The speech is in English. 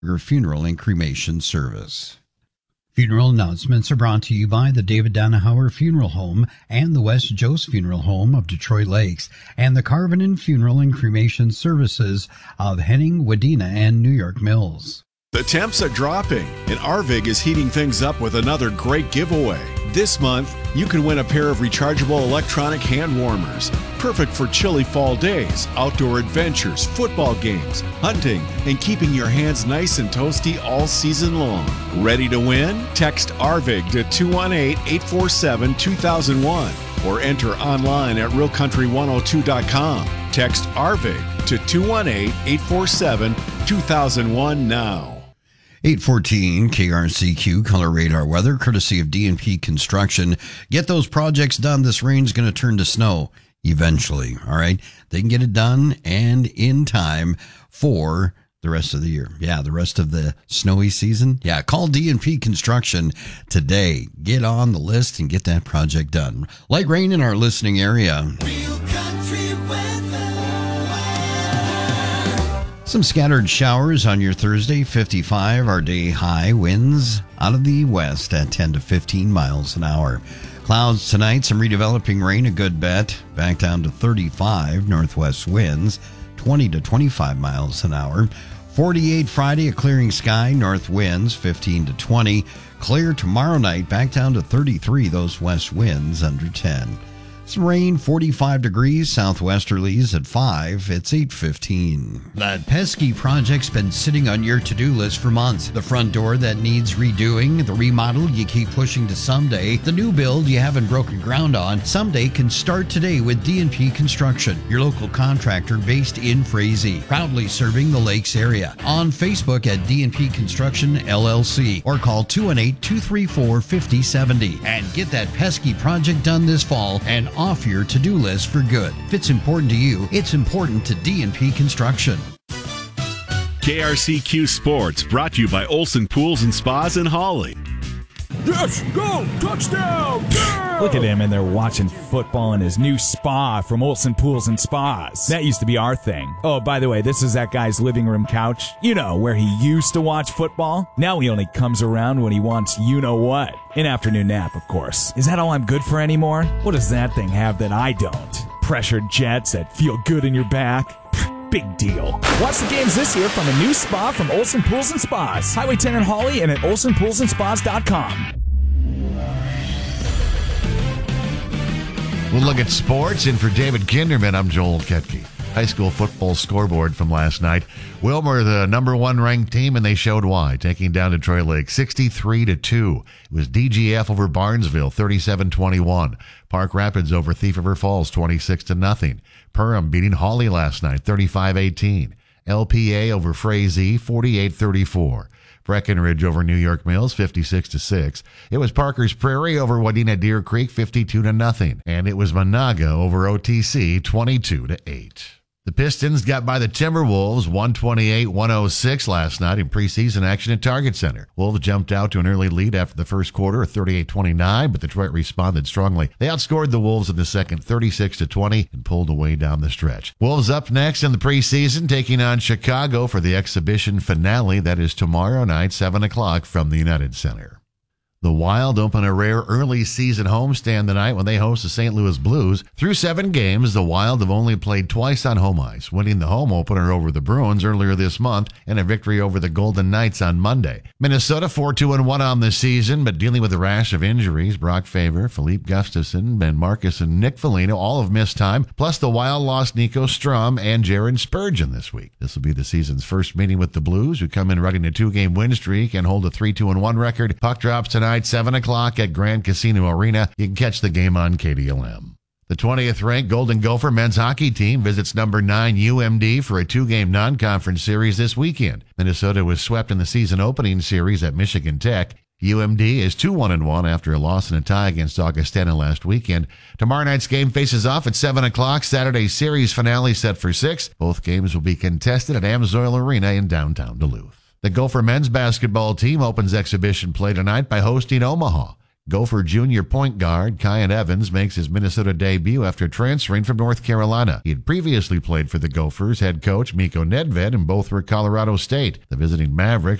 your funeral and cremation service. Funeral announcements are brought to you by the David Danahauer Funeral Home and the West Jost Funeral Home of Detroit Lakes and the Carvenin Funeral and Cremation Services of Henning, Wadena, and New York Mills. The temps are dropping, and Arvig is heating things up with another great giveaway. This month, you can win a pair of rechargeable electronic hand warmers. Perfect for chilly fall days, outdoor adventures, football games, hunting, and keeping your hands nice and toasty all season long. Ready to win? Text Arvig to 218-847-2001 or enter online at realcountry102.com. Text Arvig to 218-847-2001 now. 814 KRCQ Color Radar Weather, courtesy of DNP Construction. Get those projects done. This rain's going to turn to snow eventually, all right? They can get it done and in time for the rest of the year. Yeah, the rest of the snowy season. Yeah, call DNP Construction today. Get on the list and get that project done. Light rain in our listening area. Real country weather. Some scattered showers on your Thursday, 55. Our day high, winds out of the west at 10 to 15 miles an hour. Clouds tonight, some redeveloping rain, a good bet. Back down to 35, northwest winds, 20 to 25 miles an hour. 48 Friday, a clearing sky, north winds, 15 to 20. Clear tomorrow night, back down to 33, those west winds under 10. Some rain, 45 degrees, southwesterlies at 5. It's 8:15. That pesky project's been sitting on your to-do list for months. The front door that needs redoing, the remodel you keep pushing to someday, the new build you haven't broken ground on, someday can start today with DNP Construction, your local contractor based in Frazee, proudly serving the Lakes area. On Facebook at DNP Construction LLC or call 218-234-5070 and get that pesky project done this fall and off your to-do list for good. If it's important to you, it's important to DNP Construction. KRCQ Sports brought to you by Olson Pools and Spas in Hawley. Yes, go, touchdown! Yeah! Look at him in there watching football in his new spa from Olson Pools and Spas. That used to be our thing. Oh, by the way, this is that guy's living room couch. You know, where he used to watch football. Now he only comes around when he wants you-know-what. An afternoon nap, of course. Is that all I'm good for anymore? What does that thing have that I don't? Pressured jets that feel good in your back? Big deal. Watch the games this year from a new spa from Olson Pools and Spas. Highway 10 in Hawley and at olsonpoolsandspas.com. We'll look at sports, and for David Kinderman, I'm Joel Ketke. High school football scoreboard from last night. Wilmer, the number one ranked team, and they showed why, taking down Detroit Lake 63-2. It was DGF over Barnesville 37-21. Park Rapids over Thief River Falls 26-0. Perham beating Hawley last night 35-18. LPA over Frazee 48-34. Breckenridge over New York Mills 56-6. It was Parker's Prairie over Wadena Deer Creek 52-0. And it was Monaga over OTC 22-8. The Pistons got by the Timberwolves 128-106 last night in preseason action at Target Center. Wolves jumped out to an early lead after the first quarter of 38-29, but Detroit responded strongly. They outscored the Wolves in the second 36-20 and pulled away down the stretch. Wolves up next in the preseason, taking on Chicago for the exhibition finale. That is tomorrow night, 7 o'clock from the United Center. The Wild open a rare early season homestand tonight when they host the St. Louis Blues. Through 7 games, the Wild have only played twice on home ice, winning the home opener over the Bruins earlier this month and a victory over the Golden Knights on Monday. Minnesota 4-2-1 on the season, but dealing with a rash of injuries. Brock Faber, Philippe Gustafsson, Ben Marcus, and Nick Foligno all have missed time. Plus, the Wild lost Nico Strum and Jaron Spurgeon this week. This will be the season's first meeting with the Blues, who come in running a 2-game win streak and hold a 3-2-1 record. Puck drops tonight, 7 o'clock at Grand Casino Arena. You can catch the game on KDLM. The 20th ranked Golden Gopher men's hockey team visits number 9 UMD for a 2-game non-conference series this weekend. Minnesota was swept in the season opening series at Michigan Tech. UMD is 2-1-1 after a loss and a tie against Augustana last weekend. Tomorrow night's game faces off at 7 o'clock. Saturday's series finale set for 6. Both games will be contested at Amsoil Arena in downtown Duluth. The Gopher men's basketball team opens exhibition play tonight by hosting Omaha. Gopher junior point guard Kyan Evans makes his Minnesota debut after transferring from North Carolina. He had previously played for the Gophers. Head coach Miko Nedved, and both were Colorado State. The visiting Mavericks